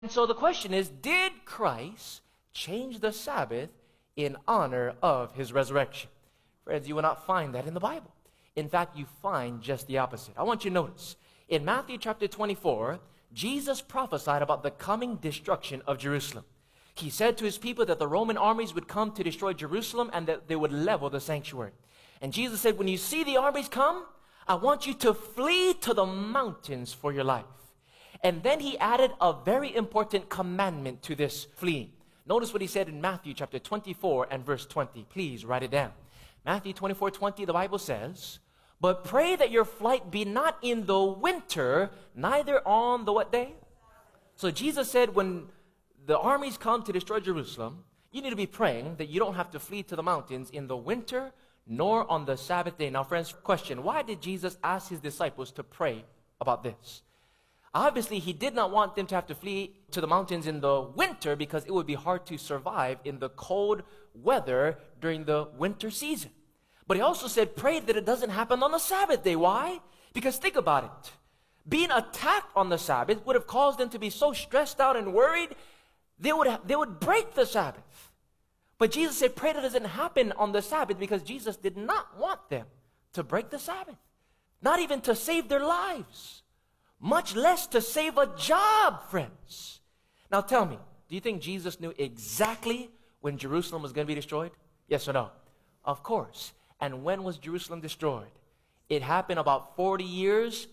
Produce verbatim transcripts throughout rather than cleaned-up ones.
And so the question is, did Christ change the Sabbath in honor of his resurrection? Friends, you will not find that in the Bible. In fact, you find just the opposite. I want you to notice, in Matthew chapter twenty-four, Jesus prophesied about the coming destruction of Jerusalem. He said to his people that the Roman armies would come to destroy Jerusalem and that they would level the sanctuary. And Jesus said, when you see the armies come, I want you to flee to the mountains for your life. And then he added a very important commandment to this fleeing. Notice what he said in Matthew chapter twenty-four and verse twenty. Please write it down. Matthew twenty-four twenty, the Bible says, but pray that your flight be not in the winter, neither on the what day? So Jesus said when the armies come to destroy Jerusalem, you need to be praying that you don't have to flee to the mountains in the winter, nor on the Sabbath day. Now, friends, question, why did Jesus ask his disciples to pray about this? Obviously, he did not want them to have to flee to the mountains in the winter because it would be hard to survive in the cold weather during the winter season. But he also said, pray that it doesn't happen on the Sabbath day. Why? Because think about it. Being attacked on the Sabbath would have caused them to be so stressed out and worried, they would, have, they would break the Sabbath. But Jesus said, pray that it doesn't happen on the Sabbath because Jesus did not want them to break the Sabbath. Not even to save their lives. Much less to save a job, friends. Now tell me, do you think Jesus knew exactly when Jerusalem was going to be destroyed? Yes or no? Of course. And when was Jerusalem destroyed? It happened about forty years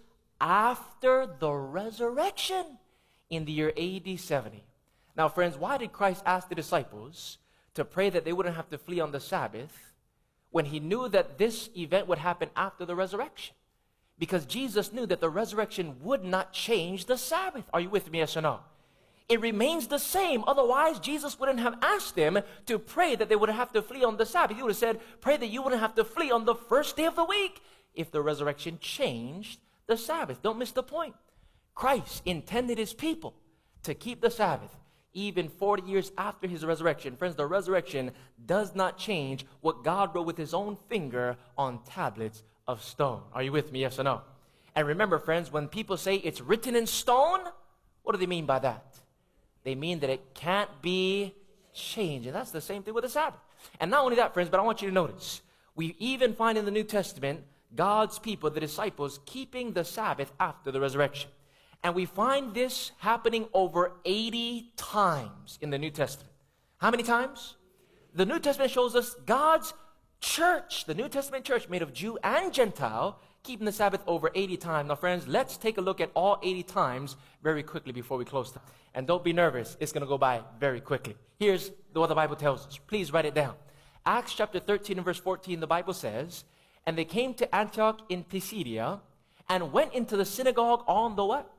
after the resurrection in the year A D seventy. Now, friends, why did Christ ask the disciples to pray that they wouldn't have to flee on the Sabbath when he knew that this event would happen after the resurrection? Because Jesus knew that the resurrection would not change the Sabbath. Are you with me, yes or no? It remains the same. Otherwise, Jesus wouldn't have asked them to pray that they would have to flee on the Sabbath. He would have said, pray that you wouldn't have to flee on the first day of the week if the resurrection changed the Sabbath. Don't miss the point. Christ intended his people to keep the Sabbath even forty years after his resurrection. Friends, the resurrection does not change what God wrote with his own finger on tablets of stone. Are you with me, yes or no? And remember, friends, when people say it's written in stone, what do they mean by that? They mean that it can't be changed. And that's the same thing with the Sabbath. And not only that, friends, but I want you to notice, we even find in the New Testament, God's people, the disciples, keeping the Sabbath after the resurrection. And we find this happening over eighty times in the New Testament. How many times? The New Testament shows us God's church, the New Testament church made of Jew and Gentile, keeping the Sabbath over eighty times. Now, friends, let's take a look at all eighty times very quickly before we close time. And don't be nervous. It's going to go by very quickly. Here's what the Bible tells us. Please write it down. Acts chapter thirteen and verse fourteen, the Bible says, and they came to Antioch in Pisidia and went into the synagogue on the what?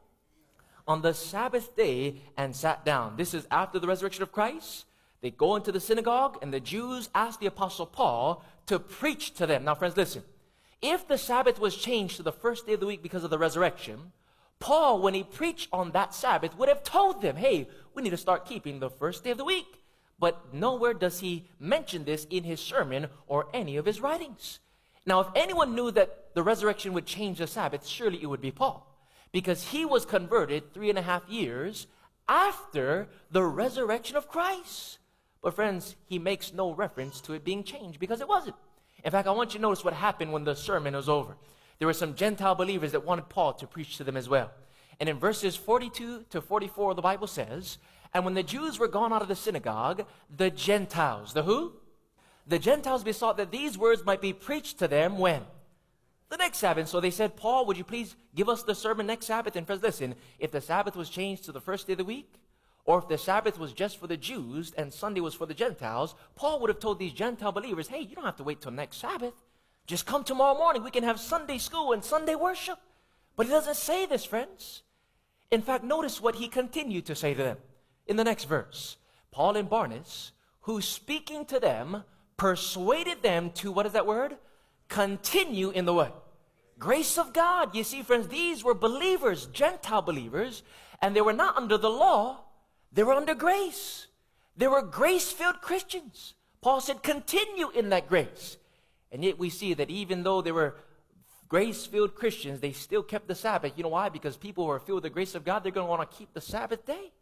On the Sabbath day and sat down. This is after the resurrection of Christ. They go into the synagogue and the Jews ask the Apostle Paul to preach to them. Now, friends, listen. If the Sabbath was changed to the first day of the week because of the resurrection, Paul, when he preached on that Sabbath, would have told them, hey, we need to start keeping the first day of the week. But nowhere does he mention this in his sermon or any of his writings. Now, if anyone knew that the resurrection would change the Sabbath, surely it would be Paul. Because he was converted three and a half years after the resurrection of Christ. But friends, he makes no reference to it being changed because it wasn't. In fact, I want you to notice what happened when the sermon was over. There were some Gentile believers that wanted Paul to preach to them as well. And in verses forty-two to forty-four, the Bible says, and when the Jews were gone out of the synagogue, the Gentiles, the who? The Gentiles besought that these words might be preached to them when? The next Sabbath. So they said, Paul, would you please give us the sermon next Sabbath? And friends, listen, if the Sabbath was changed to the first day of the week, or if the Sabbath was just for the Jews and Sunday was for the Gentiles, Paul would have told these Gentile believers, hey, you don't have to wait till next Sabbath. Just come tomorrow morning. We can have Sunday school and Sunday worship. But he doesn't say this, friends. In fact, notice what he continued to say to them in the next verse. Paul and Barnabas, who speaking to them, persuaded them to, what is that word? Continue in the what? Grace of God. You see, friends, these were believers, Gentile believers, and they were not under the law. They were under grace. They were grace-filled Christians. Paul said, continue in that grace. And yet we see that even though they were grace-filled Christians, they still kept the Sabbath. You know why? Because people who are filled with the grace of God, they're going to want to keep the Sabbath day.